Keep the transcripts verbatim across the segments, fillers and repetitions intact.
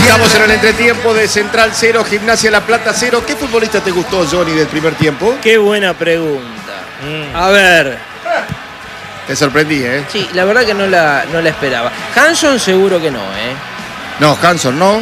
Estamos en el entretiempo de Central cero, Gimnasia La Plata cero. ¿Qué futbolista te gustó, Johnny, del primer tiempo? Qué buena pregunta. Mm. A ver. Te sorprendí, ¿eh? Sí, la verdad que no la, no la esperaba. Hanson seguro que no, ¿eh? No, Hanson no.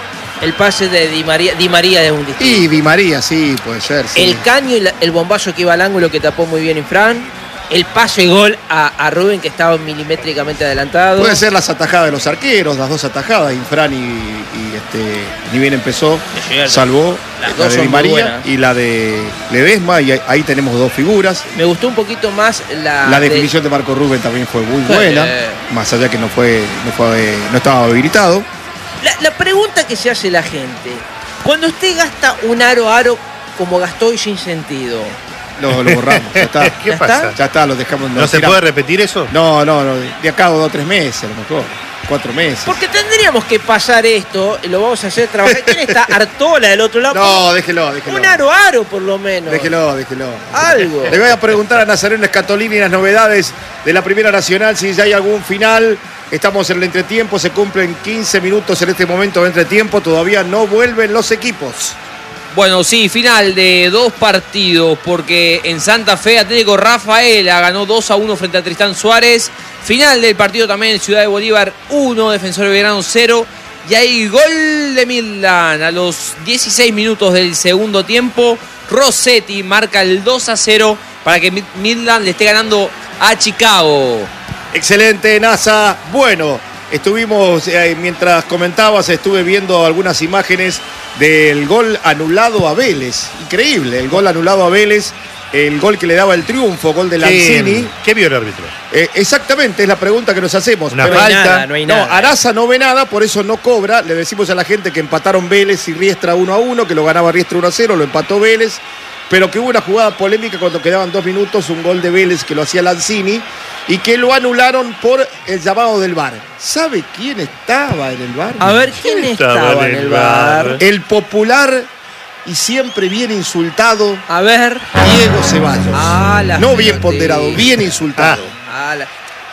El pase de Di María, Di María es un distinto. Y Di María, sí, puede ser. Sí. El caño y la, el bombazo que iba al ángulo que tapó muy bien Infran. El pase gol a, a Rubén, que estaba milimétricamente adelantado. Puede ser las atajadas de los arqueros, las dos atajadas, Infran y, y este, ni bien empezó, salvó las la dos de Di María y la de Ledesma, y ahí tenemos dos figuras. Me gustó un poquito más la... La definición de, de Marco Rubén también fue muy buena, eh. más allá que no fue, no fue, no estaba habilitado. La, la pregunta que se hace la gente, cuando usted gasta un aro a aro como gastó hoy sin sentido... Lo, lo borramos, ya está. ¿Qué ¿Ya pasa? está? Ya está, lo dejamos. ¿No se tiramos. puede repetir eso? No, no, no, de acá a dos o tres meses, a lo mejor. Cuatro meses. Porque tendríamos que pasar esto, y lo vamos a hacer trabajar. ¿Quién está? Artola del otro lado. No, déjelo, déjelo. Un aro aro, por lo menos. Déjelo, déjelo. Algo. Le voy a preguntar a Nazareno Escatolini las novedades de la Primera Nacional, si ya hay algún final. Estamos en el entretiempo, se cumplen quince minutos en este momento de entretiempo, todavía no vuelven los equipos. Bueno, sí, final de dos partidos, porque en Santa Fe Atlético Rafaela ganó dos a uno frente a Tristán Suárez. Final del partido también en Ciudad de Bolívar uno, Defensor de Belgrano cero. Y hay gol de Midland a los dieciséis minutos del segundo tiempo. Rossetti marca el dos a cero para que Midland le esté ganando a Chicago. Excelente, NASA. Bueno, estuvimos, eh, mientras comentabas, estuve viendo algunas imágenes del gol anulado a Vélez. Increíble, el gol anulado a Vélez, el gol que le daba el triunfo, gol de Lanzini. ¿Qué vio el árbitro? Eh, exactamente, es la pregunta que nos hacemos. Una Pero falta. No hay nada, no hay nada. No, Araza no ve nada, por eso no cobra. Le decimos a la gente que empataron Vélez y Riestra uno a uno, que lo ganaba Riestra uno a cero, lo empató Vélez. Pero que hubo una jugada polémica cuando quedaban dos minutos, un gol de Vélez que lo hacía Lanzini y que lo anularon por el llamado del V A R. ¿Sabe quién estaba en el V A R? A ver, ¿quién estaba en el V A R? El popular y siempre bien insultado A ver. Diego Ceballos. Ah, la no bien pelotita. ponderado, bien insultado. Ah, la...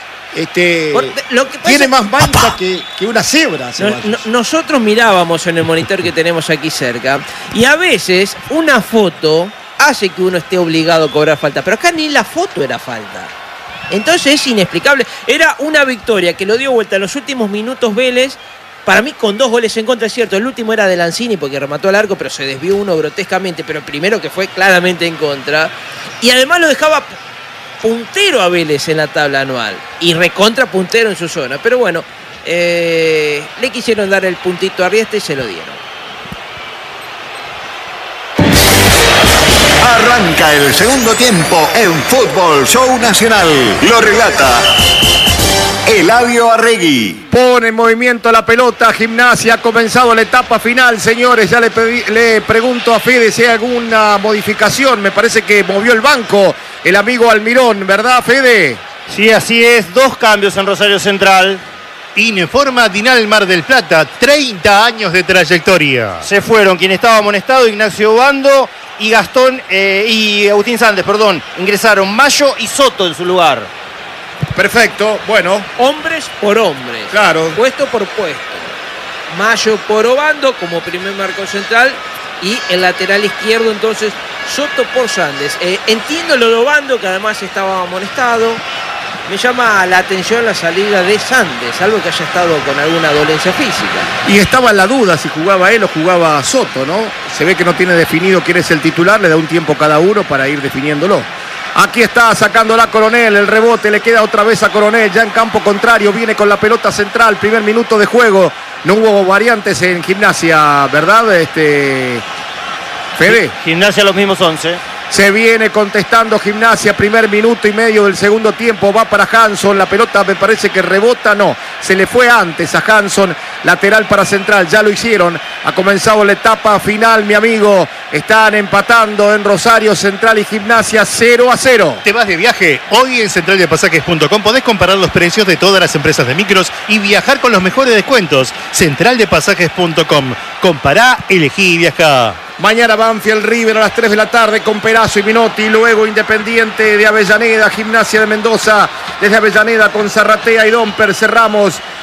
Este, Por- lo que pasa- tiene más mancha que, que una cebra, No- Ceballos. no- nosotros mirábamos en el monitor que tenemos aquí cerca y a veces una foto hace que uno esté obligado a cobrar falta, pero acá ni la foto era falta. Entonces es inexplicable. Era una victoria que lo dio vuelta en los últimos minutos Vélez, para mí con dos goles en contra, es cierto. El último era de Lanzini porque remató al arco, pero se desvió uno grotescamente, pero el primero que fue claramente en contra. Y además lo dejaba puntero a Vélez en la tabla anual y recontra puntero en su zona. Pero bueno, eh, le quisieron dar el puntito a Riestra y se lo dieron. Arranca el segundo tiempo en Fútbol Show Nacional. Lo relata Eladio Arregui. Pone en movimiento la pelota, Gimnasia, ha comenzado la etapa final, señores. Ya le, pedí, le pregunto a Fede si hay alguna modificación. Me parece que movió el banco el amigo Almirón, ¿verdad, Fede? Sí, así es. Dos cambios en Rosario Central. Informa Dinal Mar del Plata, treinta años de trayectoria. Se fueron quien estaba amonestado, Ignacio Bando y Gastón eh, y Agustín Sández, perdón. Ingresaron Mayo y Soto en su lugar. Perfecto, bueno. Hombres por hombres. Claro. Puesto por puesto. Mayo por Obando como primer marco central y el lateral izquierdo entonces Soto por Sández. Eh, entiendo lo de Obando, que además estaba amonestado. Me llama la atención la salida de Sández, algo que haya estado con alguna dolencia física. Y estaba en la duda si jugaba él o jugaba Soto, ¿no? Se ve que no tiene definido quién es el titular, le da un tiempo cada uno para ir definiéndolo. Aquí está sacándola Coronel, el rebote le queda otra vez a Coronel, ya en campo contrario, viene con la pelota central, primer minuto de juego. No hubo variantes en Gimnasia, ¿verdad? Este Fede. Gimnasia los mismos once. Se viene contestando Gimnasia, primer minuto y medio del segundo tiempo, va para Hanson, la pelota me parece que rebota, no, se le fue antes a Hanson, lateral para Central, ya lo hicieron, ha comenzado la etapa final, mi amigo, están empatando en Rosario Central y Gimnasia cero a cero. ¿Te vas de viaje? Hoy en central de pasajes punto com podés comparar los precios de todas las empresas de micros y viajar con los mejores descuentos. central de pasajes punto com, compará, elegí y viajá. Mañana Banfield River a las tres de la tarde con Perazo y Minotti, luego Independiente de Avellaneda, Gimnasia de Mendoza, desde Avellaneda con Zarratea y Domper, cerramos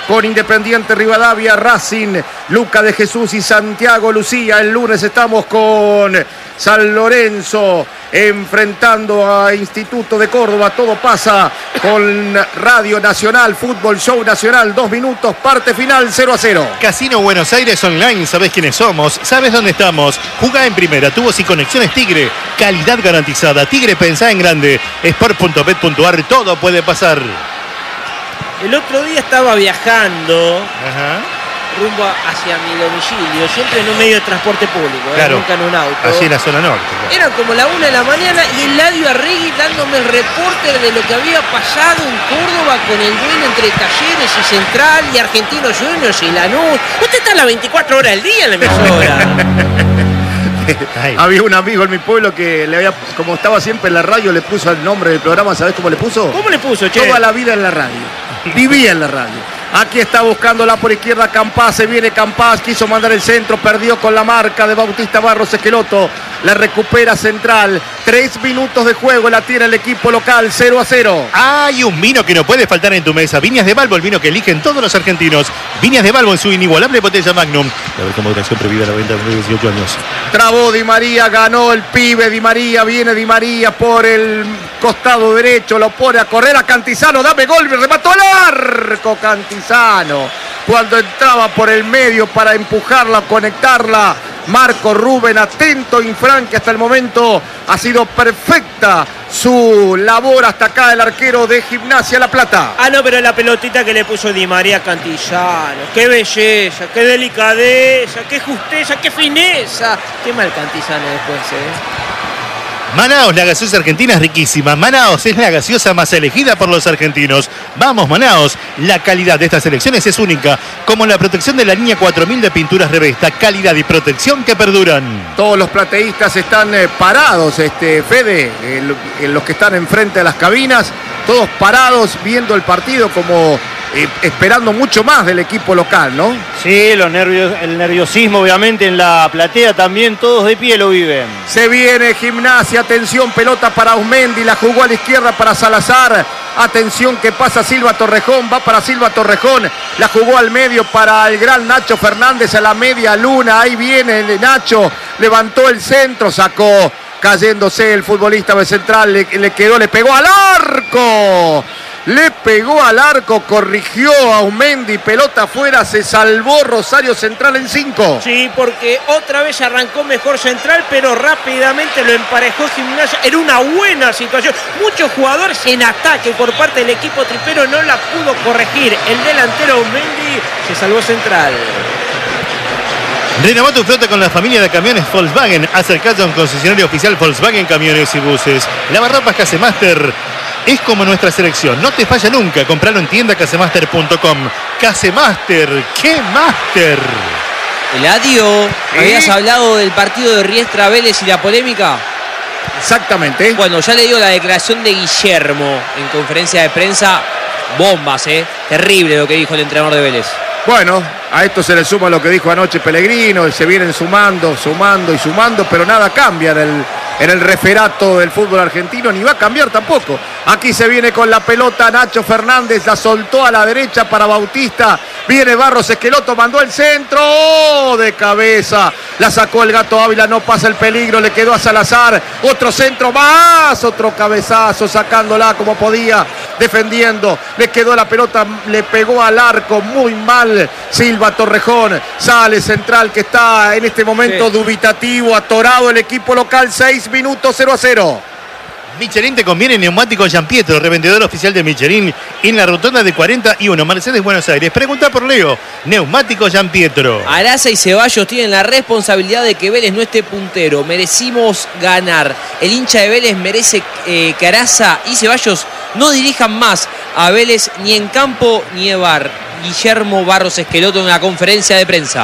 con Independiente Rivadavia, Racing, Luca de Jesús y Santiago Lucía. El lunes estamos con San Lorenzo enfrentando a Instituto de Córdoba. Todo pasa con Radio Nacional, Fútbol Show Nacional. Dos minutos, parte final, cero a cero. Casino Buenos Aires Online, sabes quiénes somos, sabes dónde estamos. Jugá en primera, tubos y conexiones Tigre. Calidad garantizada. Tigre, pensá en grande. sport punto bet punto ar, todo puede pasar. El otro día estaba viajando Ajá. rumbo hacia mi domicilio, siempre en un medio de transporte público, ¿eh? Claro. Nunca en un auto. Así en la zona norte. Claro. Era como la una de la mañana y Eladio Arregui dándome el reporte de lo que había pasado en Córdoba con el duelo entre Talleres y Central y Argentinos Juniors y Lanús. Usted está a las veinticuatro horas del día en la emisora. Ay. Había un amigo en mi pueblo que le había, como estaba siempre en la radio, le puso el nombre del programa. ¿Sabés cómo le puso? ¿Cómo le puso, che? Toda la vida en la radio. Vivía en la radio. Aquí está buscándola por izquierda Campás, se viene Campás, quiso mandar el centro, perdió con la marca de Bautista Barros Esqueloto, la recupera Central, tres minutos de juego, la tiene el equipo local, cero a cero. Hay un vino que no puede faltar en tu mesa. Viñas de Balbo, el vino que eligen todos los argentinos. Viñas de Balbo en su inigualable botella Magnum. La verdad, moderación prohibida a la venta de dieciocho años. Trabó Di María, ganó el pibe Di María, viene Di María por el costado derecho, lo pone a correr a Cantizano, dame gol, remató al arco Cantizano. Cuando entraba por el medio para empujarla, conectarla, Marco Rubén, atento Infran, que hasta el momento ha sido perfecta su labor. Hasta acá el arquero de Gimnasia La Plata. Ah, no, pero la pelotita que le puso Di María Cantillano. Qué belleza, qué delicadeza, qué justeza, qué fineza. Qué mal Cantillano después, ¿eh? Manaos, la gaseosa argentina es riquísima. Manaos es la gaseosa más elegida por los argentinos. Vamos, Manaos. La calidad de estas selecciones es única, como la protección de la línea cuatro mil de pinturas Revesta. Calidad y protección que perduran. Todos los plateístas están eh, parados, este, Fede, el, el, los que están enfrente de las cabinas, todos parados viendo el partido como eh, esperando mucho más del equipo local, ¿no? Sí, los nervios, el nerviosismo obviamente en la platea también, todos de pie lo viven. Se viene Gimnasia, atención, pelota para Aumendi, la jugó a la izquierda para Salazar, atención que pasa Silva Torrejón, va para Silva Torrejón, la jugó al medio para el gran Nacho Fernández a la media luna, ahí viene el Nacho, levantó el centro, sacó, cayéndose el futbolista de Central, le, le quedó, le pegó al arco. Le pegó al arco, corrigió a Aumendi, pelota afuera, se salvó Rosario Central en cinco. Sí, porque otra vez arrancó mejor Central, pero rápidamente lo emparejó Gimnasia. Era una buena situación. Muchos jugadores en ataque por parte del equipo tripero no la pudo corregir. El delantero Aumendi se salvó Central. Renová tu flota con la familia de camiones Volkswagen. Acercate a un concesionario oficial Volkswagen Camiones y Buses. Lavarropas Casemaster es como nuestra selección. No te falla nunca. Compralo en tienda casemaster punto com. Casemaster, ¡qué máster! Eladio, ¿Sí? ¿habías hablado del partido de Riestra Vélez y la polémica? Exactamente. Bueno, ya le digo la declaración de Guillermo en conferencia de prensa. Bombas, ¿eh? Terrible lo que dijo el entrenador de Vélez. Bueno, a esto se le suma lo que dijo anoche Pellegrino, se vienen sumando, sumando y sumando, pero nada cambia en el, en el referato del fútbol argentino, ni va a cambiar tampoco. Aquí se viene con la pelota Nacho Fernández, la soltó a la derecha para Bautista, viene Barros Esqueloto, mandó el centro, ¡oh! De cabeza, la sacó el Gato Ávila, no pasa el peligro, le quedó a Salazar, otro centro más, otro cabezazo, sacándola como podía, defendiendo, le quedó la pelota, le pegó al arco, muy mal Silva Torrejón, sale Central que está en este momento sí. dubitativo, atorado el equipo local, seis minutos, cero a cero. Michelin te conviene neumático Giampietro, revendedor oficial de Michelin en la rotonda de cuarenta y uno, Mercedes, Buenos Aires. Pregunta por Leo, neumático Giampietro. Araza y Ceballos tienen la responsabilidad de que Vélez no esté puntero. Merecimos ganar. El hincha de Vélez merece eh, que Araza y Ceballos no dirijan más a Vélez ni en campo ni en bar. Guillermo Barros Esqueloto en una conferencia de prensa.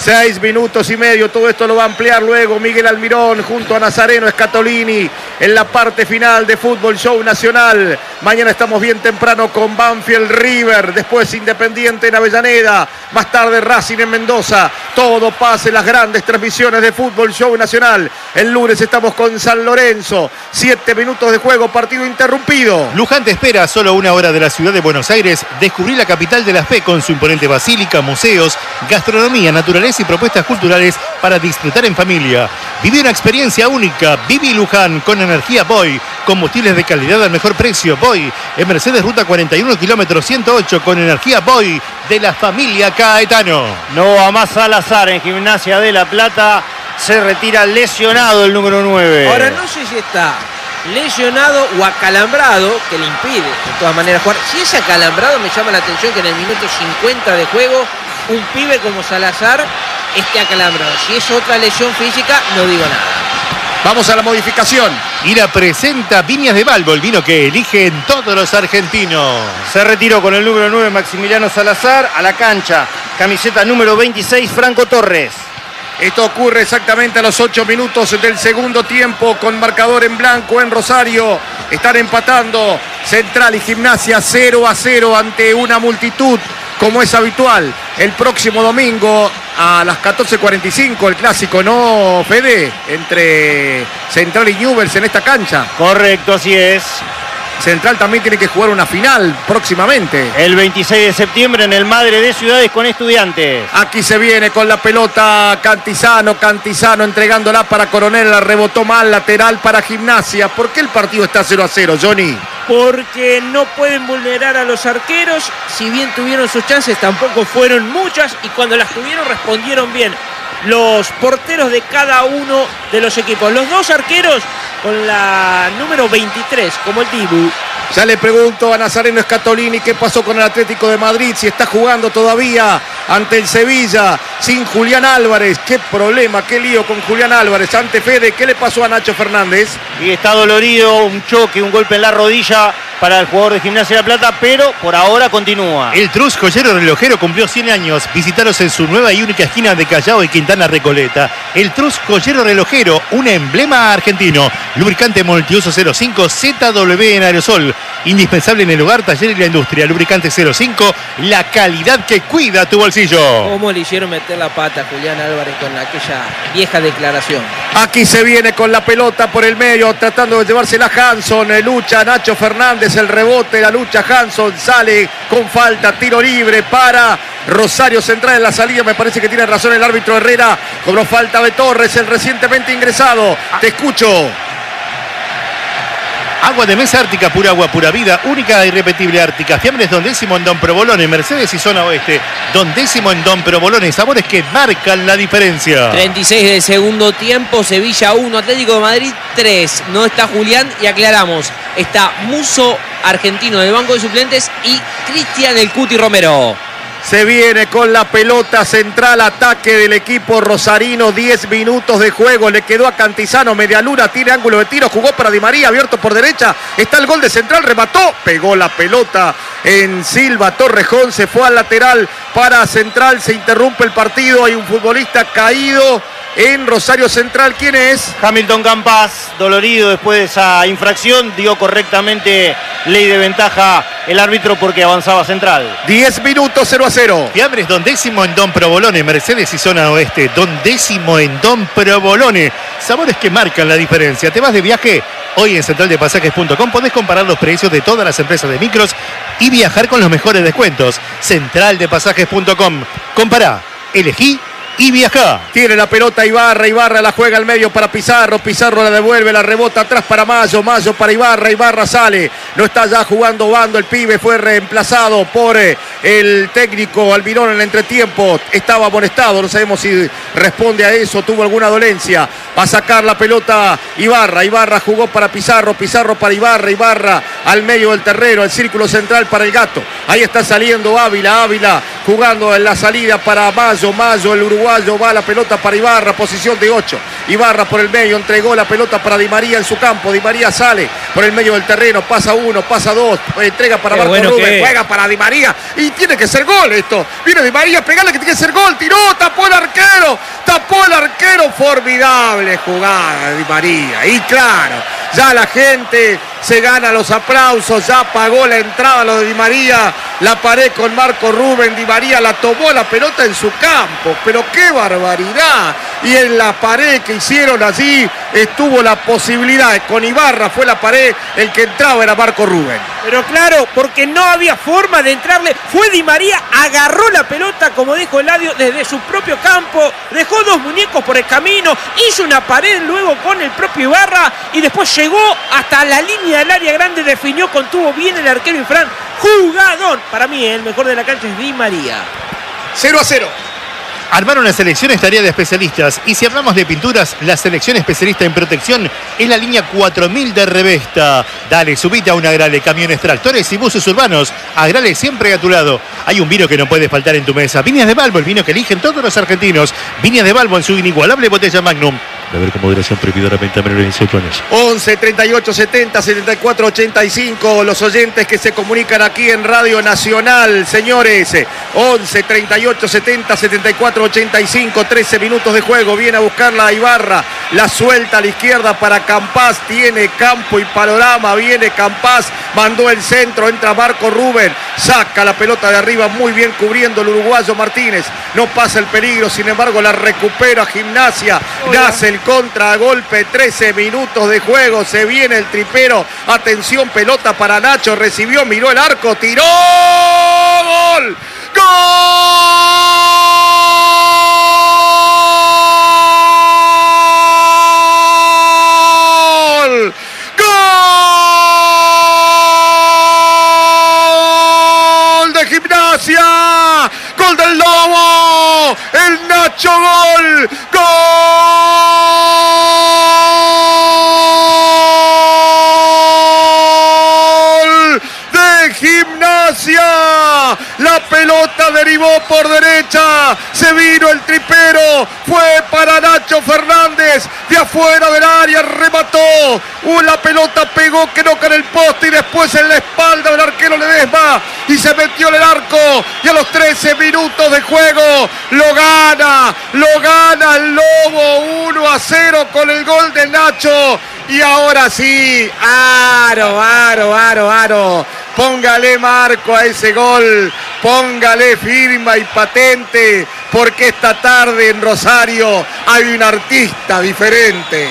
Seis minutos y medio, todo esto lo va a ampliar luego Miguel Almirón junto a Nazareno Scatolini en la parte final de Fútbol Show Nacional. Mañana estamos bien temprano con Banfield River, después Independiente en Avellaneda, más tarde Racing en Mendoza. Todo pasa en las grandes transmisiones de Fútbol Show Nacional. El lunes estamos con San Lorenzo, siete minutos de juego, partido interrumpido. Luján te espera a solo una hora de la ciudad de Buenos Aires. Descubrí la capital de la fe con su imponente basílica, museos, gastronomía, naturaleza y propuestas culturales para disfrutar en familia. Viví una experiencia única. Viví Luján con energía Boy. Combustibles de calidad al mejor precio. Boy. En Mercedes Ruta cuarenta y uno, kilómetro ciento ocho, con energía Boy de la familia Caetano. No va más Salazar en Gimnasia de La Plata. Se retira lesionado el número nueve. Ahora no sé si está lesionado o acalambrado, que le impide de todas maneras jugar. Si es acalambrado, me llama la atención que en el minuto cincuenta de juego un pibe como Salazar esté acalambrado. Si es otra lesión física, no digo nada. Vamos a la modificación. Ira presenta Viñas de Balbo, el vino que eligen todos los argentinos. Se retiró con el número nueve Maximiliano Salazar. A la cancha, camiseta número veintiséis, Franco Torres. Esto ocurre exactamente a los ocho minutos del segundo tiempo con marcador en blanco en Rosario. Están empatando Central y Gimnasia cero a cero ante una multitud como es habitual. El próximo domingo a las catorce cuarenta y cinco el clásico, ¿no, Fede? Entre Central y Newell's en esta cancha. Correcto, así es. Central también tiene que jugar una final próximamente. El veintiséis de septiembre en el Madre de Ciudades con Estudiantes. Aquí se viene con la pelota Cantizano, Cantizano entregándola para Coronel, la rebotó mal, lateral para Gimnasia. ¿Por qué el partido está cero a cero, Johnny? Porque no pueden vulnerar a los arqueros. Si bien tuvieron sus chances, tampoco fueron muchas. Y cuando las tuvieron, respondieron bien los porteros de cada uno de los equipos. Los dos arqueros con la número veintitrés, como el Dibu. Ya le pregunto a Nazareno Scatolini qué pasó con el Atlético de Madrid, si está jugando todavía ante el Sevilla sin Julián Álvarez. Qué problema, qué lío con Julián Álvarez. Ante Fede, ¿qué le pasó a Nacho Fernández? Y está dolorido, un choque, un golpe en la rodilla para el jugador de Gimnasia de La Plata, pero por ahora continúa. El Trus Joyero Relojero cumplió cien años. Visítalos en su nueva y única esquina de Callao y Quintana Recoleta. El Trus Joyero Relojero, un emblema argentino. Lubricante multiuso cero cinco Z W en aerosol. Indispensable en el hogar, taller y la industria. Lubricante cero cinco, la calidad que cuida tu bolsillo. ¿Cómo le hicieron meter la pata a Julián Álvarez con aquella vieja declaración? Aquí se viene con la pelota por el medio, tratando de llevársela Hanson. Lucha Nacho Fernández, el rebote, la lucha Hanson, sale con falta, tiro libre para Rosario Central en la salida. Me parece que tiene razón el árbitro Herrera. Cobró falta de Torres, el recientemente ingresado. Te escucho. Agua de mesa Ártica, pura agua, pura vida, única e irrepetible Ártica. Fiambres Don Décimo en Don Provolone, Mercedes y zona oeste. Don Décimo en Don Provolone, sabores que marcan la diferencia. treinta y seis del segundo tiempo, Sevilla uno, Atlético de Madrid tres. No está Julián y aclaramos, está Muso, argentino del banco de suplentes, y Cristian el Cuti Romero. Se viene con la pelota Central, ataque del equipo rosarino, diez minutos de juego, le quedó a Cantizano, media luna, tiene ángulo de tiro, jugó para Di María, abierto por derecha, está el gol de Central, remató, pegó la pelota en Silva, Torrejón se fue al lateral para Central, se interrumpe el partido, hay un futbolista caído en Rosario Central. ¿Quién es? Hamilton Campas, dolorido después de esa infracción, dio correctamente ley de ventaja el árbitro porque avanzaba Central. diez minutos, cero a cero. Fiambres Don Décimo en Don Provolone, Mercedes y zona oeste. Don Décimo en Don Provolone, sabores que marcan la diferencia. ¿Te vas de viaje? Hoy en central de pasajes punto com podés comparar los precios de todas las empresas de micros y viajar con los mejores descuentos. central de pasajes punto com. Compará, elegí y viajá. Tiene la pelota Ibarra, Ibarra la juega al medio para Pizarro, Pizarro la devuelve, la rebota atrás para Mayo, Mayo para Ibarra, Ibarra sale, no está ya jugando Bando, el pibe fue reemplazado por eh, el técnico Almirón en el entretiempo, estaba amonestado, no sabemos si responde a eso, tuvo alguna dolencia, va a sacar la pelota Ibarra, Ibarra jugó para Pizarro, Pizarro para Ibarra, Ibarra al medio del terreno, el círculo central para el Gato, ahí está saliendo Ávila, Ávila jugando en la salida para Mayo, Mayo el uruguayo, va la pelota para Ibarra, posición de ocho, Ibarra por el medio, entregó la pelota para Di María en su campo, Di María sale por el medio del terreno, pasa uno, pasa dos, entrega para Marco bueno Rubén, que... juega para Di María y tiene que ser gol esto, viene Di María, pegale que tiene que ser gol, tiró, tapó el arquero, Formidable jugada de Di María. Y claro, ya la gente se gana los aplausos, ya pagó la entrada lo de Di María, la pared con Marco Rubén, Di María la tomó la pelota en su campo, pero qué barbaridad. Y en la pared que hicieron allí estuvo la posibilidad, con Ibarra fue la pared, el que entraba era Marco Rubén. Pero claro, porque no había forma de entrarle, fue Di María, agarró la pelota, como dijo Eladio, desde su propio campo, dejó dos muñecos por el camino, hizo una pared luego con el propio Ibarra y después llegó hasta la línea del área grande, definió, contuvo bien el arquero Infran. Jugador, para mí el mejor de la cancha es Di María. cero a cero. Armar una selección es tarea de especialistas. Y si hablamos de pinturas, la selección especialista en protección es la línea cuatro mil de Revesta. Dale, subite a un Agrale, camiones, tractores y buses urbanos. Agrale siempre a tu lado. Hay un vino que no puede faltar en tu mesa. Viñas de Balbo, el vino que eligen todos los argentinos. Viñas de Balbo en su inigualable botella Magnum. Beber con moderación, prohibido la venta a menores de dieciocho años. once, treinta y ocho, setenta, setenta y cuatro, ochenta y cinco. Los oyentes que se comunican aquí en Radio Nacional, señores. once, treinta y ocho, setenta, setenta y cuatro, ochenta y cinco. trece minutos de juego. Viene a buscarla a Ibarra. La suelta a la izquierda para Campás. Tiene campo y panorama. Viene Campás. Mandó el centro. Entra Marco Rubén. Saca la pelota de arriba. Muy bien cubriendo el uruguayo Martínez. No pasa el peligro. Sin embargo, la recupera Gimnasia. Nace el contragolpe, trece minutos de juego, se viene el tripero, atención, pelota para Nacho, recibió, miró el arco, tiró, gol, gol, gol de Gimnasia, gol del Lobo, el Nacho, gol, gol de Gimnasia. La pelota derivó por derecha, se vino el tripero, fue para Nacho Fernández, de afuera del área, remató, uh, la pelota pegó que no en el poste y después en la espalda del arquero Ledesma y se metió en el arco y a los trece minutos de juego lo gana, lo gana el Lobo uno a cero con el gol de Nacho. Y ahora sí, aro, aro, aro, aro. Póngale marco a ese gol, póngale firma y patente, porque esta tarde en Rosario hay un artista diferente.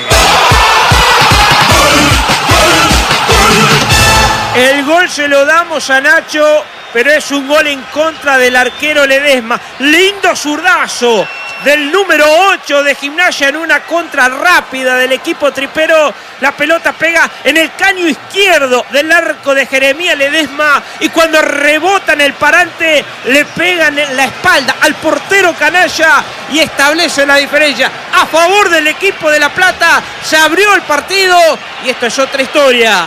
El gol se lo damos a Nacho, pero es un gol en contra del arquero Ledesma. Lindo zurdazo del número ocho de Gimnasia en una contra rápida del equipo tripero. La pelota pega en el caño izquierdo del arco de Jeremías Ledesma y cuando rebota en el parante le pegan en la espalda al portero canalla y establece la diferencia a favor del equipo de La Plata. Se abrió el partido y esto es otra historia.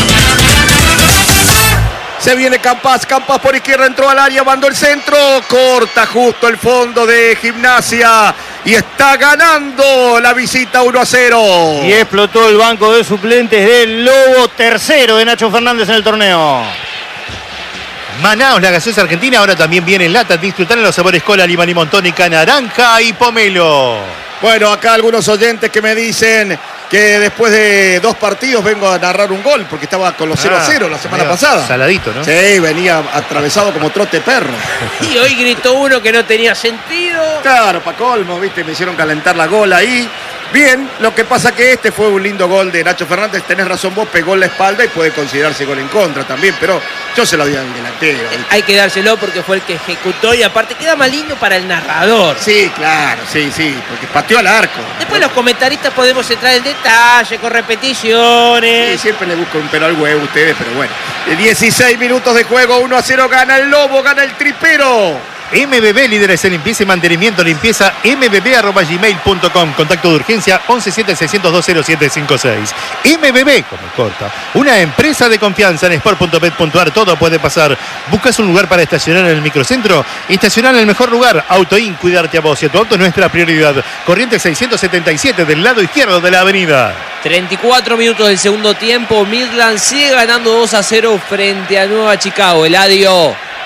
Se viene Campás, Campás por izquierda, entró al área, mandó el centro, corta justo el fondo de Gimnasia y está ganando la visita uno a cero. Y explotó el banco de suplentes del Lobo, tercero de Nacho Fernández en el torneo. Manaos, la gaseosa argentina, ahora también viene en lata. Disfrutar en los sabores cola, lima, limón, tónica, naranja y pomelo. Bueno, acá algunos oyentes que me dicen que después de dos partidos vengo a narrar un gol, porque estaba con los cero a cero la semana pasada. Saladito, ¿no? Sí, venía atravesado como trote perro. Y hoy gritó uno que no tenía sentido. Claro, pa' colmo, viste, me hicieron calentar la gola ahí. Bien, lo que pasa que este fue un lindo gol de Nacho Fernández, tenés razón vos, pegó en la espalda y puede considerarse gol en contra también, pero yo se lo di al delantero. Hay que dárselo porque fue el que ejecutó y aparte queda más lindo para el narrador. Sí, claro, sí, sí, porque pateó al arco. Después los comentaristas podemos entrar en detalle, con repeticiones. Sí, siempre le busco un pelo al huevo a ustedes, pero bueno. dieciséis minutos de juego, uno a cero, gana el Lobo, gana el tripero. M B B, líderes en limpieza y mantenimiento, limpieza m b b arroba gmail punto com. Contacto de urgencia once siete seiscientos dos cero siete cinco seis. M B B, como corta, una empresa de confianza en sport punto bet punto a r. Todo puede pasar. ¿Buscas un lugar para estacionar en el microcentro? Estacionar en el mejor lugar. Autoin, cuidarte a vos y a tu auto es nuestra prioridad. Corriente seiscientos setenta y siete del lado izquierdo de la avenida. treinta y cuatro minutos del segundo tiempo. Midland sigue ganando dos a cero frente a Nueva Chicago. Eladio.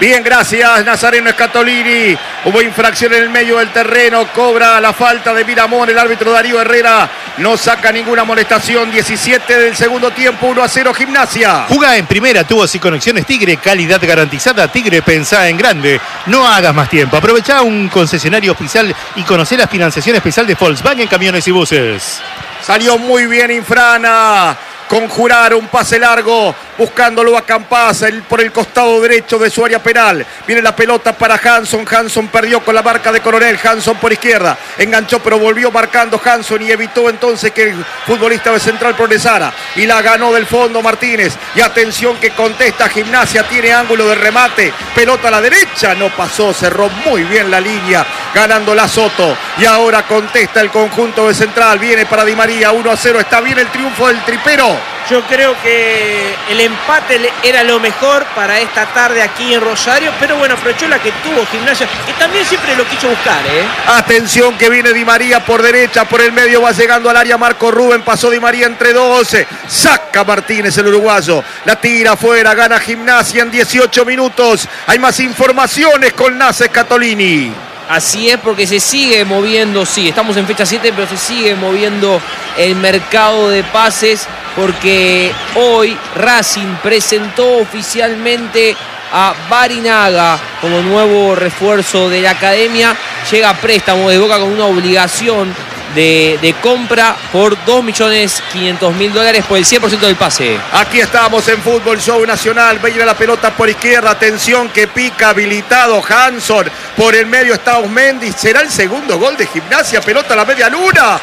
Bien, gracias, Nazareno Scatolini. Hubo infracción en el medio del terreno. Cobra la falta de Miramón. El árbitro Darío Herrera no saca ninguna amonestación. diecisiete del segundo tiempo, uno a cero Gimnasia. Jugá en primera, tubos y conexiones Tigre, calidad garantizada. Tigre, pensá en grande. No hagas más tiempo. Aprovechá un concesionario oficial y conocé la financiación especial de Volkswagen Camiones y Buses. Salió muy bien Infrana. Conjurar un pase largo, buscándolo a Campaz el, por el costado derecho de su área penal. Viene la pelota para Hanson. Hanson perdió con la marca de Coronel. Hanson por izquierda. Enganchó, pero volvió marcando Hanson y evitó entonces que el futbolista de Central progresara. Y la ganó del fondo Martínez. Y atención que contesta Gimnasia. Tiene ángulo de remate. Pelota a la derecha. No pasó. Cerró muy bien la línea. Ganándola Soto. Y ahora contesta el conjunto de Central. Viene para Di María. uno a cero. Está bien el triunfo del tripero. Yo creo que el empate era lo mejor para esta tarde aquí en Rosario, pero bueno, aprovechó la que tuvo Gimnasia, que también siempre lo quiso buscar, ¿eh? Atención que viene Di María por derecha, por el medio va llegando al área Marco Rubén, pasó Di María entre doce, saca Martínez el uruguayo, la tira afuera, gana Gimnasia en dieciocho minutos. Hay más informaciones con Nace Scatolini. Así es, porque se sigue moviendo, sí, estamos en fecha siete, pero se sigue moviendo el mercado de pases, porque hoy Racing presentó oficialmente a Barinaga como nuevo refuerzo de la academia. Llega a préstamo de Boca con una obligación de, de compra por dos millones quinientos mil dólares por el cien por ciento del pase. Aquí estamos en Fútbol Show Nacional. Viene la pelota por izquierda. Atención que pica habilitado Hanson. Por el medio está Osmendi. Será el segundo gol de Gimnasia. Pelota a la media luna.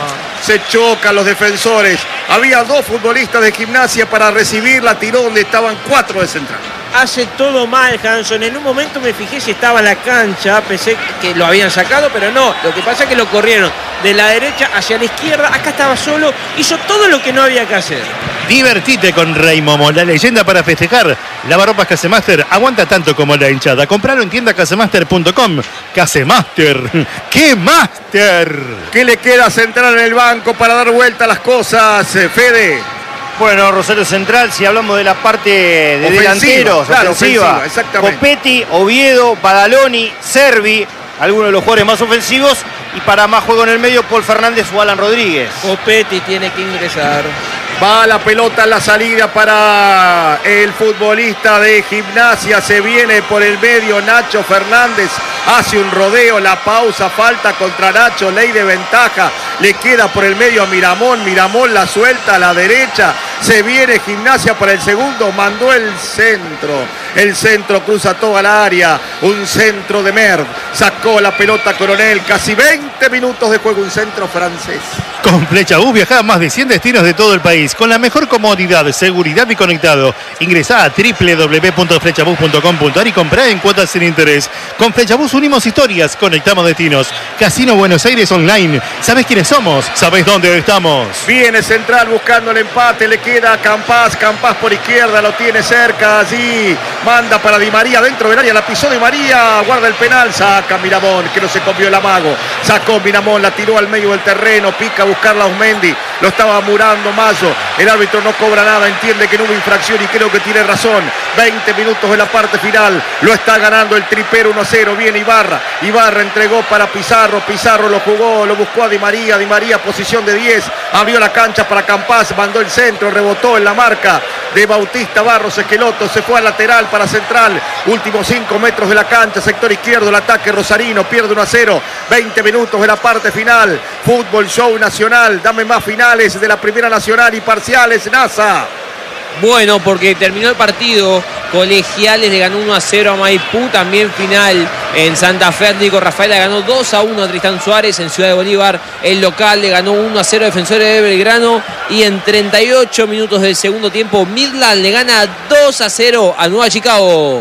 Se chocan los defensores. Había dos futbolistas de Gimnasia para recibirla. Tiró donde estaban cuatro de Central. Hace todo mal Hanson. En un momento me fijé si estaba en la cancha. Pensé que lo habían sacado, pero no. Lo que pasa es que lo corrieron de la derecha hacia la izquierda. Acá estaba solo. Hizo todo lo que no había que hacer. Divertite con Rey Momo, la leyenda para festejar. Lavarropas Casemaster aguanta tanto como la hinchada. Compralo en tienda casemaster punto com. Casemaster. ¡Qué máster! ¿Qué le queda a Central en el banco para dar vuelta a las cosas, Fede? Bueno, Rosario Central, si hablamos de la parte de Ofensiva, delanteros, claro, ofensiva, ofensiva, exactamente. Copetti, Oviedo, Badaloni, Servi, algunos de los jugadores más ofensivos, y para más juego en el medio, Paul Fernández o Alan Rodríguez. Copetti tiene que ingresar. Va la pelota en la salida para el futbolista de Gimnasia. Se viene por el medio Nacho Fernández. Hace un rodeo, la pausa, falta contra Nacho, ley de ventaja. Le queda por el medio a Miramón. Miramón la suelta a la derecha. Se viene Gimnasia para el segundo. Mandó el centro. El centro cruza toda la área. Un centro de Merd. Sacó la pelota Coronel. Casi veinte minutos de juego. Un centro francés. Con Flechabús viajá a más de cien destinos de todo el país. Con la mejor comodidad, seguridad y conectado. Ingresá a doble u doble u doble u punto flechabús punto com punto a r y comprá en cuotas sin interés. Con Flechabús unimos historias, conectamos destinos. Casino Buenos Aires Online. ¿Sabés quiénes somos? ¿Sabés dónde estamos? Viene Central buscando el empate. Le queda a Campaz. Campaz por izquierda. Lo tiene cerca. Allí manda para Di María dentro del área. La pisó Di María. Guarda el penal. Saca Miramón, que no se copió el amago. Sacó Miramón. La tiró al medio del terreno. Pica a buscarla Osmendi. Lo estaba murando Mayo. El árbitro no cobra nada. Entiende que no hubo infracción y creo que tiene razón. veinte minutos de la parte final. Lo está ganando el tripero uno a cero. Viene Ibarra. Ibarra entregó para Pizarro. Pizarro lo jugó. Lo buscó a Di María. Di María posición de diez. Abrió la cancha para Campaz. Mandó el centro. Rebotó en la marca de Bautista Barros Esqueloto. Se fue al lateral para Central. Últimos cinco metros de la cancha. Sector izquierdo. El ataque rosarino. Pierde uno a cero. veinte minutos de la parte final. Fútbol Show Nacional. Dame más finales de la Primera Nacional y parciales. NASA. Bueno, porque terminó el partido. Colegiales le ganó uno a cero a Maipú. También final en Santa Fe. Atlético Rafaela ganó dos a uno a Tristán Suárez. En Ciudad de Bolívar el local le ganó uno a cero a Defensores de Belgrano. Y en treinta y ocho minutos del segundo tiempo Midland le gana dos a cero a Nueva Chicago.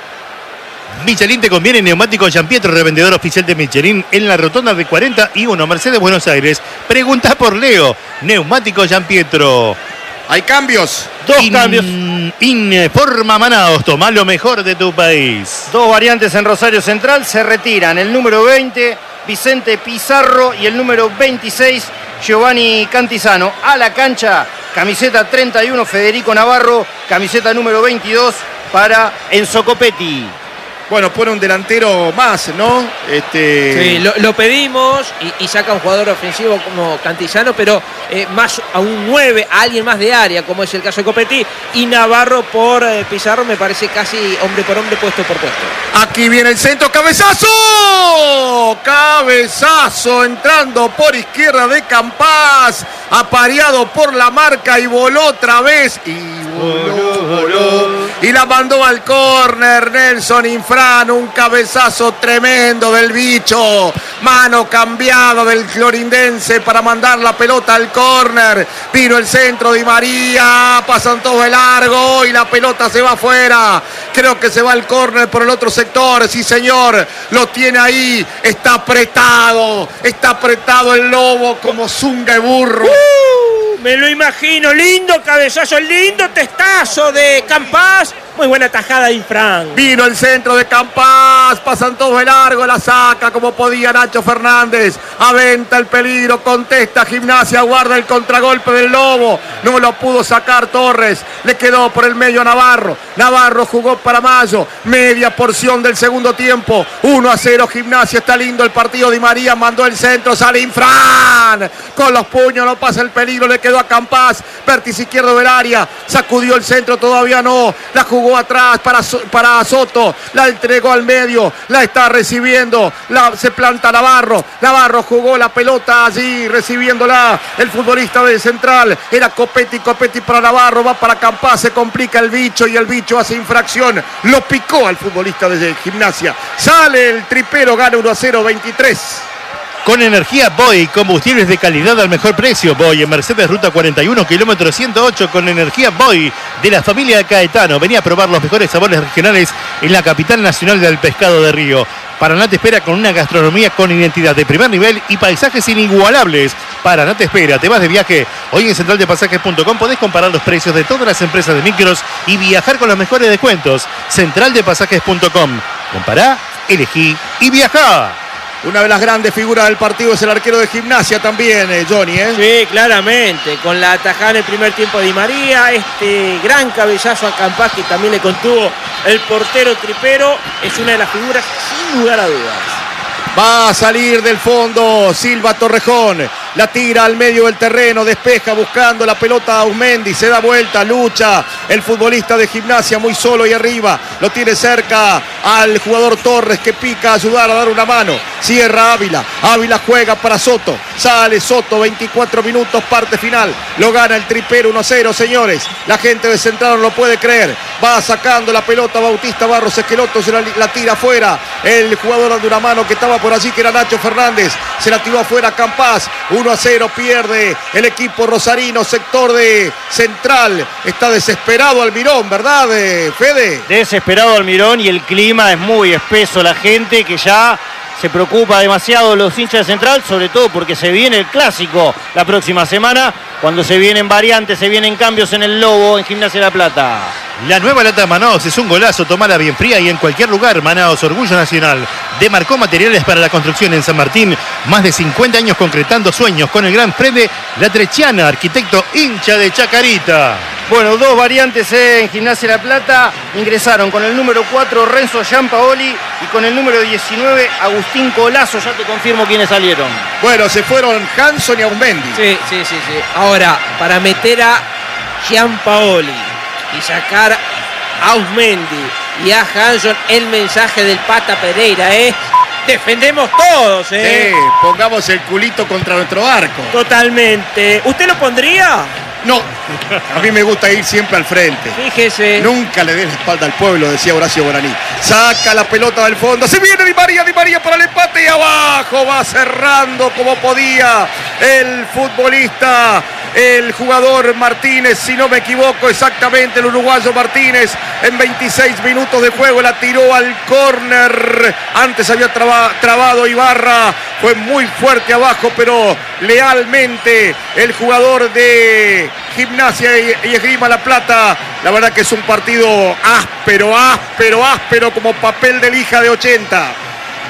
Michelin te conviene. Neumático Giampietro, revendedor oficial de Michelin en la rotonda de cuarenta y uno Mercedes Buenos Aires. Pregunta por Leo. Neumático Giampietro. Hay cambios. Dos In, cambios. Informa Manaos, toma lo mejor de tu país. Dos variantes en Rosario Central. Se retiran el número veinte, Vicente Pizarro, y el número veintiséis, Giovanni Cantizano. A la cancha, camiseta treinta y uno, Federico Navarro. Camiseta número veintidós, para Enzo Copetti. Bueno, pone un delantero más, ¿no? Este... Sí, lo, lo pedimos y, y saca un jugador ofensivo como Cantizano, pero eh, más a un nueve, a alguien más de área, como es el caso de Copetti, y Navarro por eh, Pizarro me parece casi hombre por hombre, puesto por puesto. Aquí viene el centro, cabezazo, cabezazo, entrando por izquierda de Campás, apareado por la marca y voló otra vez, y voló, voló, y la mandó al córner Nelson Infran, un cabezazo tremendo del bicho, mano cambiada del clorindense para mandar la pelota al córner, vino el centro Di María, pasan todos de largo y la pelota se va afuera, creo que se va al córner por el otro sector, sí señor, lo tiene ahí, está apretado, está apretado el Lobo como zunga de burro. Uh, me lo imagino, lindo cabezazo, lindo testazo de Campás. Muy buena tajada de Infran. Vino el centro de Campás, pasan todos de largo, la saca como podía Nacho Fernández, aventa el peligro, contesta Gimnasia, guarda el contragolpe del Lobo, no lo pudo sacar Torres, le quedó por el medio a Navarro, Navarro jugó para Mayo, media porción del segundo tiempo, uno a cero Gimnasia, está lindo el partido, Di María mandó el centro, sale Infran, con los puños no pasa el peligro, le quedó a Campás, vértice izquierdo del área, sacudió el centro, todavía no, la jugó atrás para, para Soto, la entregó al medio, la está recibiendo, la, se planta Navarro, Navarro jugó la pelota allí recibiéndola, el futbolista de Central, era Copetti, Copetti para Navarro, va para Campás, se complica el bicho y el bicho hace infracción, lo picó al futbolista de Gimnasia, sale el tripero, gana uno a cero, veintitrés. Con energía Boy, combustibles de calidad al mejor precio. Boy en Mercedes Ruta cuarenta y uno, kilómetro ciento ocho, con energía Boy de la familia Caetano. Venía a probar los mejores sabores regionales en la capital nacional del pescado de río. Paraná te espera con una gastronomía con identidad de primer nivel y paisajes inigualables. Paraná te espera, te vas de viaje. Hoy en central de pasajes punto com podés comparar los precios de todas las empresas de micros y viajar con los mejores descuentos. central de pasajes punto com. Compará, elegí y viajá. Una de las grandes figuras del partido es el arquero de Gimnasia también, eh, Johnny. ¿eh? Sí, claramente, con la atajada en el primer tiempo de Di María, este gran cabezazo a Campás que también le contuvo el portero tripero, es una de las figuras sin lugar a dudas. Va a salir del fondo Silva Torrejón, la tira al medio del terreno, despeja buscando la pelota a Ausmendi, se da vuelta, lucha el futbolista de Gimnasia muy solo y arriba, lo tiene cerca al jugador Torres que pica a ayudar a dar una mano, cierra Ávila, Ávila juega para Soto, sale Soto, veinticuatro minutos, parte final, lo gana el tripero uno a cero, señores, la gente de Central no lo puede creer, va sacando la pelota Bautista Barros Esqueloto, se la, la tira afuera, el jugador de una mano que estaba por allí que era Nacho Fernández, se la tiró afuera Campás, uno a cero pierde el equipo rosarino, sector de Central, está desesperado Almirón, ¿verdad, Fede? Desesperado Almirón y el clima es muy espeso, la gente que ya se preocupa demasiado los hinchas de Central, sobre todo porque se viene el clásico la próxima semana, cuando se vienen variantes, se vienen cambios en el Lobo, en Gimnasia de La Plata. La nueva lata Manaos es un golazo, tomala bien fría y en cualquier lugar. Manaos, orgullo nacional. Demarcó materiales para la construcción en San Martín. Más de cincuenta años concretando sueños con el gran Fede Latrechiana, arquitecto hincha de Chacarita. Bueno, dos variantes en Gimnasia de La Plata. Ingresaron con el número cuatro Renzo Giampaoli y con el número diecinueve Agustín Colazo. Ya te confirmo quiénes salieron. Bueno, se fueron Hanson y Ausmendi. Sí, sí, sí, sí. Ahora, para meter a Giampaoli y sacar a Ausmendi y a Hanson, el mensaje del Pata Pereira, ¿eh? Defendemos todos, ¿eh? Sí, pongamos el culito contra nuestro arco. Totalmente. ¿Usted lo pondría? No, a mí me gusta ir siempre al frente. Fíjese. Nunca le des la espalda al pueblo, decía Horacio Guaraní. Saca la pelota del fondo. Se viene Di María, Di María para el empate y abajo va cerrando como podía el futbolista, el jugador Martínez, si no me equivoco, exactamente el uruguayo Martínez. En veintiséis minutos de juego la tiró al córner. Antes había traba, trabado Ibarra. Fue muy fuerte abajo, pero lealmente el jugador de Gimnasia y, y Esgrima La Plata. La verdad que es un partido áspero, áspero, áspero como papel de lija de ochenta.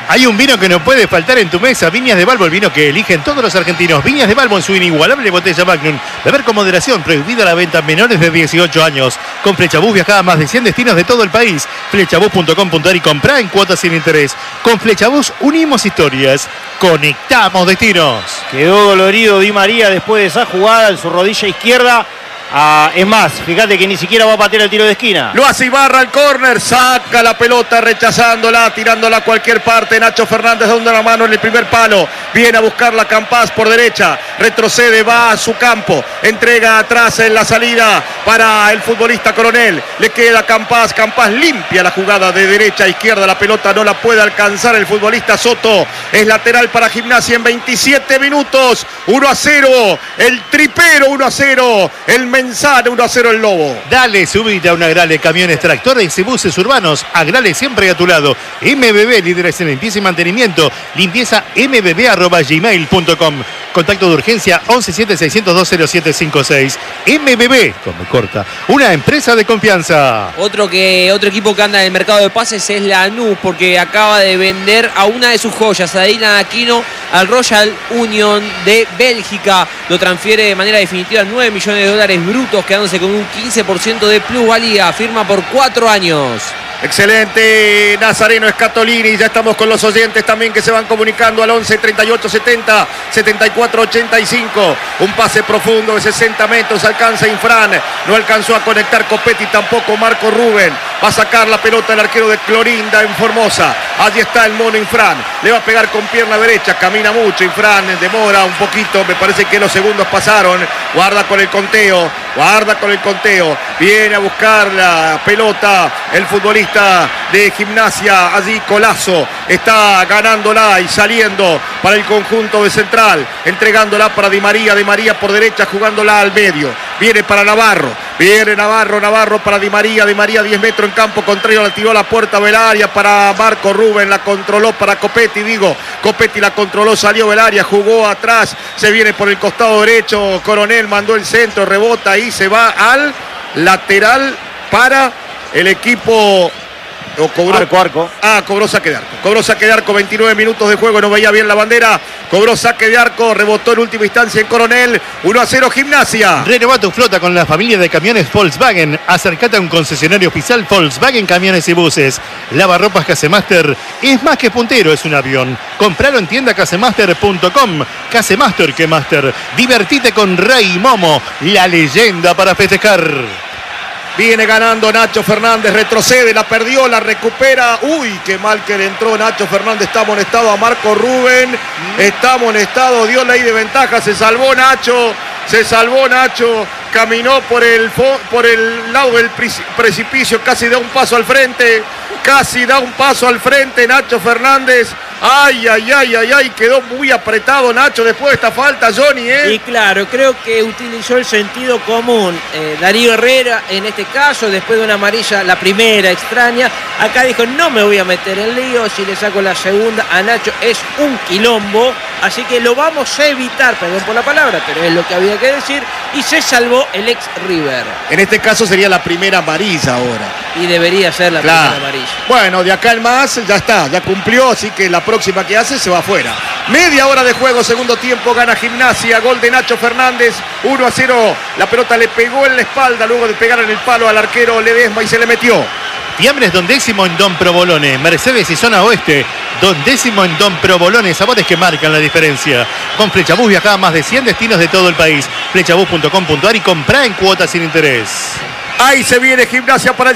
Hay un vino que no puede faltar en tu mesa. Viñas de Balbo, el vino que eligen todos los argentinos. Viñas de Balbo en su inigualable botella Magnum. Beber con moderación. Prohibida la venta a menores de dieciocho años. Con Flechabús viaja a más de cien destinos de todo el país. Flechabús punto com punto ar y comprá en cuotas sin interés. Con Flechabús unimos historias. Conectamos destinos. Quedó dolorido Di María después de esa jugada en su rodilla izquierda. Ah, es más, fíjate que ni siquiera va a patear el tiro de esquina. Lo hace Ibarra al córner, saca la pelota rechazándola, tirándola a cualquier parte. Nacho Fernández dando la mano en el primer palo. Viene a buscarla Campás por derecha. Retrocede, va a su campo. Entrega atrás en la salida para el futbolista Coronel. Le queda Campás. Campás limpia la jugada de derecha a izquierda. La pelota no la puede alcanzar el futbolista Soto. Es lateral para Gimnasia en veintisiete minutos. uno a cero. El tripero uno a cero. El Mensana uno a cero el Lobo. Dale, subite a una Agrale Camiones, Tractores y Buses Urbanos. Agrale siempre a tu lado. M B B, líderes en limpieza y mantenimiento. Limpieza m b b arroba gmail punto com. Contacto de urgencia once siete seiscientos dos cero siete cinco seis. M B B, como corta, una empresa de confianza. Otro, que, otro equipo que anda en el mercado de pases es Lanús, porque acaba de vender a una de sus joyas, a Adina Aquino, al Royal Union de Bélgica. Lo transfiere de manera definitiva nueve millones de dólares brutos, quedándose con un quince por ciento de plusvalía. Firma por cuatro años. Excelente Nazareno Escatolini. Ya estamos con los oyentes también que se van comunicando al once treinta y ocho setenta setenta y cuatro ochenta y cinco. Un pase profundo de sesenta metros. Alcanza Infran. No alcanzó a conectar Copetti, tampoco Marco Rubén. Va a sacar la pelota el arquero de Clorinda en Formosa. Allí está el mono Infran. Le va a pegar con pierna derecha. Camina mucho Infran. Demora un poquito. Me parece que los segundos pasaron. Guarda con el conteo. Guarda con el conteo. Viene a buscar la pelota el futbolista de Gimnasia, allí Colazo está ganándola y saliendo para el conjunto de Central, entregándola para Di María, Di María por derecha jugándola al medio, viene para Navarro, viene Navarro, Navarro para Di María, Di María diez metros en campo contrario, la tiró a la puerta del área para Marco Rubén, la controló para Copetti, digo, Copetti la controló, salió del área, jugó atrás, se viene por el costado derecho, Coronel mandó el centro, rebota y se va al lateral para el equipo. O cobró, arco, arco. Ah, cobró saque de arco. Cobró saque de arco, veintinueve minutos de juego, no veía bien la bandera. Cobró saque de arco, rebotó en última instancia en Coronel. uno a cero Gimnasia. Renová tu flota con la familia de camiones Volkswagen. Acércate a un concesionario oficial Volkswagen Camiones y Buses. Lavarropas Casemaster es más que puntero, es un avión. Compralo en tienda casemaster punto com. Casemaster que Master. Divertite con Rey Momo, la leyenda para festejar. Viene ganando Nacho Fernández, retrocede, la perdió, la recupera. Uy, qué mal que le entró Nacho Fernández, está amonestado a Marco Rubén. Está amonestado, dio ley de ventaja, se salvó Nacho, se salvó Nacho. Caminó por el, por el lado del precipicio, casi da un paso al frente, casi da un paso al frente Nacho Fernández. Ay, ay, ay, ay, ay, quedó muy apretado Nacho después de esta falta, Johnny, ¿eh? Y claro, creo que utilizó el sentido común. Eh, Darío Herrera, en este caso, después de una amarilla, la primera extraña, acá dijo, no me voy a meter en lío, si le saco la segunda a Nacho es un quilombo, así que lo vamos a evitar, perdón por la palabra, pero es lo que había que decir, y se salvó el ex River. En este caso sería la primera amarilla ahora. Y debería ser la claro. primera amarilla. Bueno, de acá en más, ya está, ya cumplió, así que la próxima que hace se va afuera. Media hora de juego, segundo tiempo, gana Gimnasia, gol de Nacho Fernández, uno a cero. La pelota le pegó en la espalda luego de pegar en el palo al arquero Ledesma y se le metió. Fiambres Don Décimo en Don Provolone, Mercedes y Zona Oeste. Don Décimo en Don Provolone, sabores que marcan la diferencia. Con Flechabús viaja a más de cien destinos de todo el país. Flechabús punto com punto ar y comprá en cuotas sin interés. Ahí se viene Gimnasia para el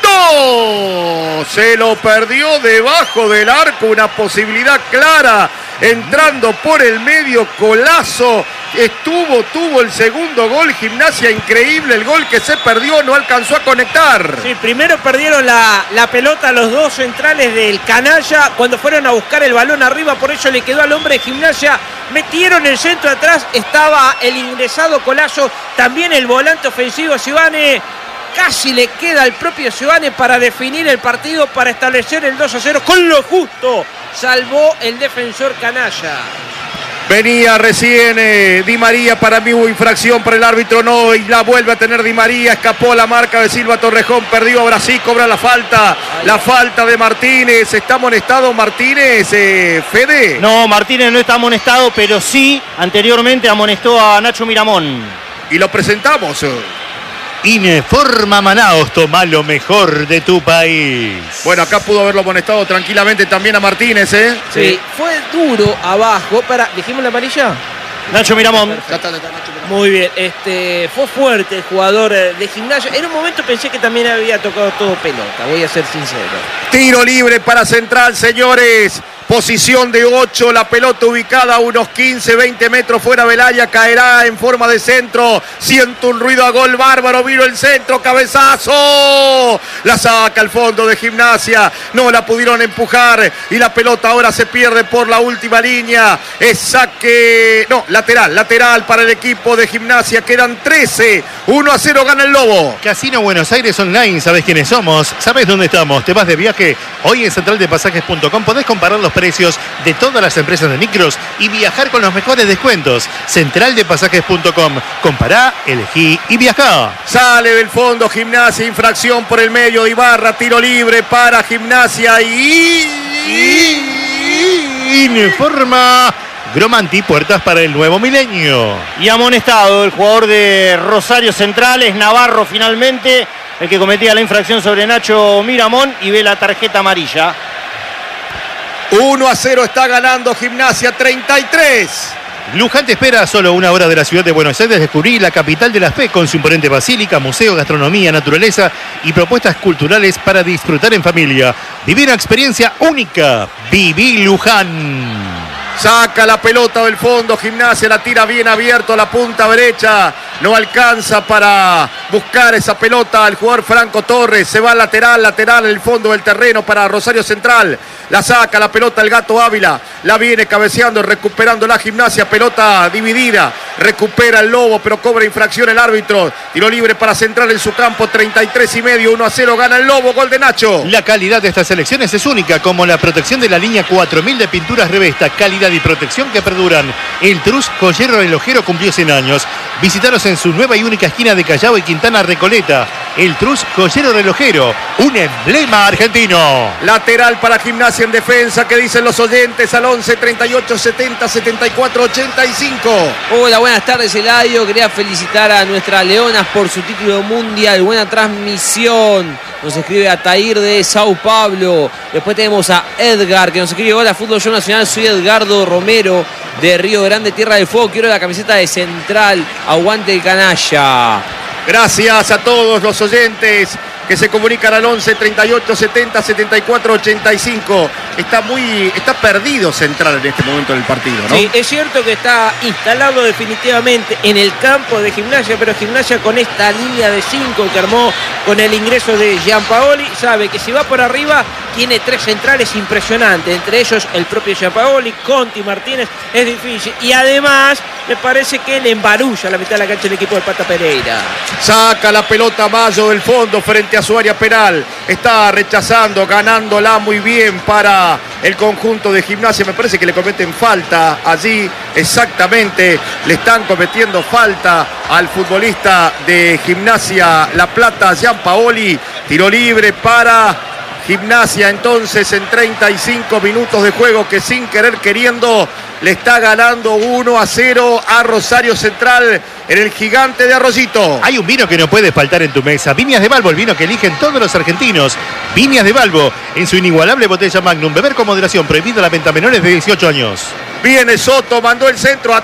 segundo. Se lo perdió debajo del arco. Una posibilidad clara. Entrando por el medio, Colazo. Estuvo, tuvo el segundo gol. Gimnasia, increíble el gol que se perdió. No alcanzó a conectar. Sí, primero perdieron la, la pelota los dos centrales del Canalla cuando fueron a buscar el balón arriba. Por eso le quedó al hombre de Gimnasia. Metieron el centro atrás. Estaba el ingresado Colazo. También el volante ofensivo Sivane. Casi le queda al propio Sivane para definir el partido, para establecer el dos a cero con lo justo. Salvó el defensor Canalla. Venía recién eh, Di María, para mí hubo infracción, para el árbitro no, y la vuelve a tener Di María, escapó la marca de Silva Torrejón, perdió, ahora sí cobra la falta, la falta de Martínez. ¿Está amonestado Martínez, eh, Fede? No, Martínez no está amonestado, pero sí anteriormente amonestó a Nacho Miramón. Y lo presentamos. Ineforma Manaos, toma lo mejor de tu país. Bueno, acá pudo haberlo amonestado tranquilamente también a Martínez, ¿eh? Sí, fue duro abajo. Para, ¿dijimos la amarilla? Nacho Miramón. Ya está, ya está, Nacho Miramón. Muy bien, este, fue fuerte el jugador de Gimnasia. En un momento pensé que también había tocado todo pelota, voy a ser sincero. Tiro libre para Central, señores. Posición de ocho, la pelota ubicada a unos quince, veinte metros fuera del área, caerá en forma de centro. Siento un ruido a gol bárbaro, vino el centro, cabezazo. La saca al fondo de Gimnasia, no la pudieron empujar y la pelota ahora se pierde por la última línea. Es saque, no, lateral, lateral para el equipo de Gimnasia. Quedan trece, uno a cero gana el Lobo. Casino Buenos Aires Online, ¿sabés quiénes somos? ¿Sabés dónde estamos? ¿Te vas de viaje? Hoy en central de pasajes punto com podés comparar los precios de todas las empresas de micros y viajar con los mejores descuentos. central de pasajes punto com. Compará, elegí y viajá. Sale del fondo Gimnasia, infracción por el medio de Ibarra, tiro libre para Gimnasia y... Informa Gromanti, puertas para el nuevo milenio. Y amonestado el jugador de Rosario Central, es Navarro finalmente, el que cometía la infracción sobre Nacho Miramón y ve la tarjeta amarilla. uno a cero está ganando Gimnasia, treinta y tres. Luján te espera a solo una hora de la ciudad de Buenos Aires. Descubrí la capital de la fe con su imponente basílica, museo, gastronomía, naturaleza y propuestas culturales para disfrutar en familia. Viví una experiencia única. Viví Luján. Saca la pelota del fondo, Gimnasia la tira bien abierto a la punta derecha. No alcanza para buscar esa pelota al jugador Franco Torres. Se va lateral, lateral en el fondo del terreno para Rosario Central. La saca la pelota el Gato Ávila. La viene cabeceando, recuperando la Gimnasia. Pelota dividida. Recupera el Lobo, pero cobra infracción el árbitro. Tiro libre para Central en su campo. treinta y tres y medio, uno a cero gana el Lobo. Gol de Nacho. La calidad de estas selecciones es única, como la protección de la línea cuatro mil de pinturas Revesta. Calidad y protección que perduran. El Trus Joyero Relojero cumplió cien años. Visítalos en su nueva y única esquina de Callao y Quintana Recoleta. El Trus Joyero Relojero, un emblema argentino. Lateral para Gimnasia en defensa. ¿Qué dicen los oyentes? Al once, treinta y ocho, setenta, setenta y cuatro, ochenta y cinco. Hola, buenas tardes, Eladio. Quería felicitar a nuestras leonas por su título mundial. Buena transmisión. Nos escribe Atair de Sao Paulo. Después tenemos a Edgar, que nos escribe: hola, Fútbol Show Nacional. Soy Edgardo Romero de Río Grande, Tierra del Fuego. Quiero la camiseta de Central. Aguante el canalla. Gracias a todos los oyentes que se comunican al once, treinta y ocho, setenta, setenta y cuatro, ochenta y cinco. Está muy, está perdido Central en este momento del partido, ¿no? Sí, es cierto que está instalado definitivamente en el campo de Gimnasia, pero Gimnasia con esta línea de cinco que armó con el ingreso de Giampaoli, sabe que si va por arriba tiene tres centrales impresionantes, entre ellos el propio Giampaoli, Conti, Martínez, es difícil. Y además me parece que le embarulla la mitad de la cancha el equipo del Pata Pereira. Saca la pelota Mayo del fondo frente a su área penal. Está rechazando, ganándola muy bien para el conjunto de Gimnasia. Me parece que le cometen falta allí, exactamente. Le están cometiendo falta al futbolista de Gimnasia La Plata, Giampaoli. Tiro libre para Gimnasia entonces en treinta y cinco minutos de juego, que sin querer queriendo le está ganando uno a cero a Rosario Central en el Gigante de Arroyito. Hay un vino que no puede faltar en tu mesa. Viñas de Balbo, el vino que eligen todos los argentinos. Viñas de Balbo, en su inigualable botella Magnum. Beber con moderación, prohibido la venta a menores de dieciocho años. Viene Soto, mandó el centro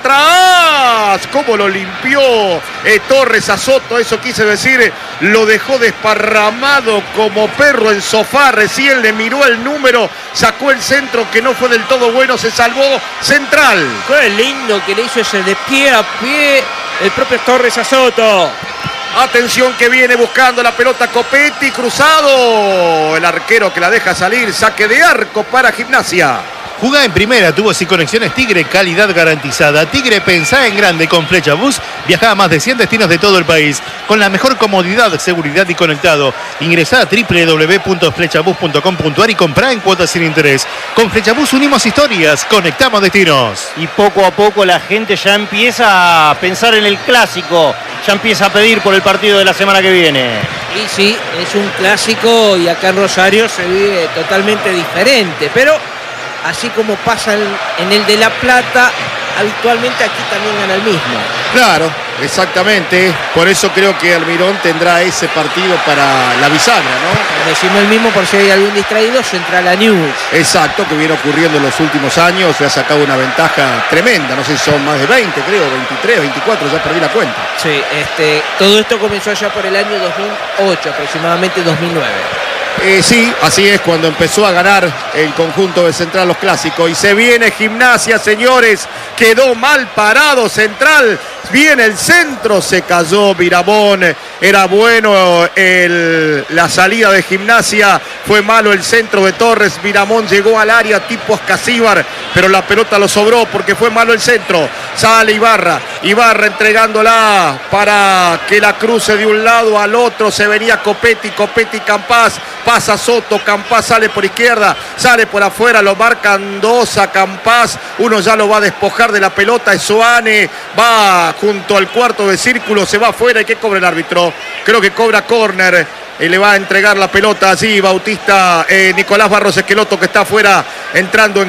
atrás. ¿Cómo lo limpió eh, Torres a Soto? Eso quise decir. Lo dejó desparramado como perro en sofá. Recién le miró el número. Sacó el centro que no fue del todo bueno. Se salvó Central. Qué lindo que le hizo ese de pie a pie el propio Torres a Soto. Atención que viene buscando la pelota Copetti, cruzado. El arquero que la deja salir. Saque de arco para Gimnasia. Jugá en primera, tubos y conexiones Tigre, calidad garantizada. Tigre, pensá en grande con Flecha Bus. Viajá a más de cien destinos de todo el país con la mejor comodidad, seguridad y conectado. Ingresá a doble u doble u doble u punto flechabus punto com punto a r y comprá en cuotas sin interés. Con Flecha Bus unimos historias, conectamos destinos. Y poco a poco la gente ya empieza a pensar en el clásico, ya empieza a pedir por el partido de la semana que viene. Y sí, es un clásico y acá en Rosario se vive totalmente diferente, pero así como pasa en el de La Plata, habitualmente aquí también gana el mismo. Claro, exactamente. Por eso creo que Almirón tendrá ese partido para la bisagra, ¿no? Decimos el mismo por si hay algún distraído, Central a News. Exacto, que viene ocurriendo en los últimos años. Se ha sacado una ventaja tremenda. No sé si son más de veinte, creo, veintitrés, veinticuatro, ya perdí la cuenta. Sí, este, todo esto comenzó allá por el año dos mil ocho, aproximadamente dos mil nueve. Eh, sí, así es, cuando empezó a ganar el conjunto de Central los clásicos. Y se viene Gimnasia, señores. Quedó mal parado Central. Viene el centro, se cayó Miramón. Era bueno el, la salida de Gimnasia. Fue malo el centro de Torres. Miramón llegó al área tipo Ascasíbar, pero la pelota lo sobró porque fue malo el centro. Sale Ibarra. Ibarra entregándola para que la cruce de un lado al otro. Se venía Copetti, Copetti Campás. Pasa Soto, Campás sale por izquierda, sale por afuera, lo marcan dos a Campás, uno ya lo va a despojar de la pelota, es Soane, va junto al cuarto de círculo, se va afuera. ¿Y qué cobra el árbitro? Creo que cobra córner, y le va a entregar la pelota allí Bautista, eh, Nicolás Barros Esqueloto, que está afuera entrando en